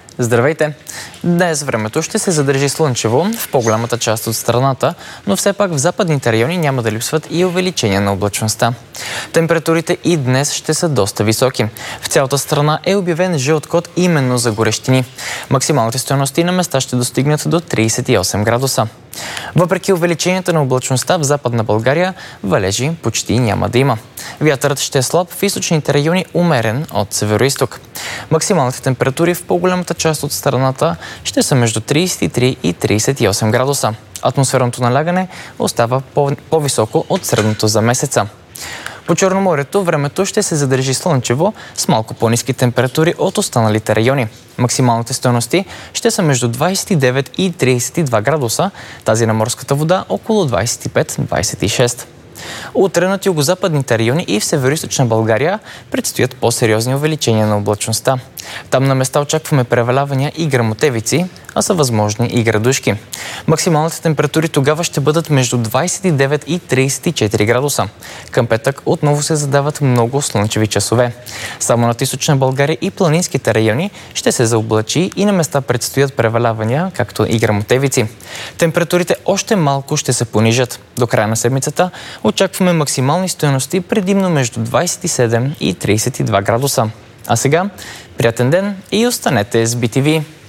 Здравейте! Днес времето ще се задържи слънчево в по-голямата част от страната, но все пак в западните райони няма да липсват и увеличение на облачността. Температурите и днес ще са доста високи. В цялата страна е обявен жълт код именно за горещини. Максималните стойности на места ще достигнат до 38 градуса. Въпреки увеличението на облачността в Западна България, валежи почти няма да има. Вятърът ще е слаб, в източните райони умерен от североизток. Максималните температури в по-голямата част от страната ще са между 33 и 38 градуса. Атмосферното налягане остава по-високо от средното за месеца. По Черноморието времето ще се задържи слънчево с малко по-ниски температури от останалите райони. Максималните стойности ще са между 29 и 32 градуса, тази на морската вода около 25-26. Утре над югозападните райони и в североизточна България предстоят по-сериозни увеличения на облачността. Там на места очакваме превалявания и гръмотевици, а са възможни и градушки. Максималните температури тогава ще бъдат между 29 и 34 градуса. Към петък отново се задават много слънчеви часове. Само над източна България и планинските райони ще се заоблачи и на места предстоят превалявания, както и гръмотевици. Температурите още малко ще се понижат. До края на седмицата очакваме максимални стойности предимно между 27 и 32 градуса. А сега, приятен ден и останете с BTV!